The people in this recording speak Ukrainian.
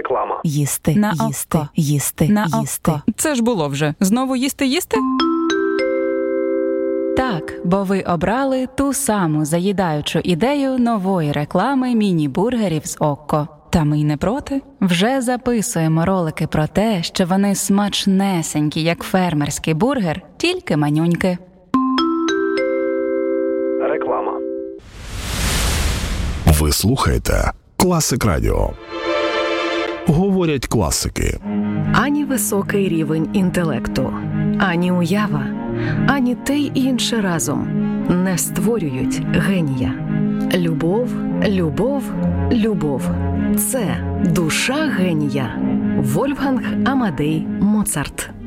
Реклама. Їсти, На їсти, око. їсти, На їсти. око. Це ж було вже. Знову їсти? Так, бо ви обрали ту саму заїдаючу ідею нової реклами міні-бургерів з Окко. Та ми й не проти. Вже записуємо ролики про те, що вони смачнесенькі, як фермерський бургер, тільки манюньки. Реклама. Ви слухаєте Класик Радіо. Говорять класики. Ані високий рівень інтелекту, ані уява, ані те й інше разом не створюють генія. Любов, любов, любов – це душа генія. Вольфганг Амадей Моцарт.